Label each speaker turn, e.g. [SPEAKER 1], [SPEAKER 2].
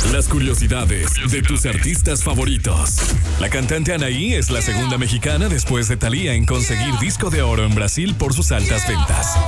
[SPEAKER 1] Las curiosidades de tus artistas favoritos. La cantante Anaí es la segunda mexicana después de Thalía en conseguir disco de oro en Brasil por sus altas ventas.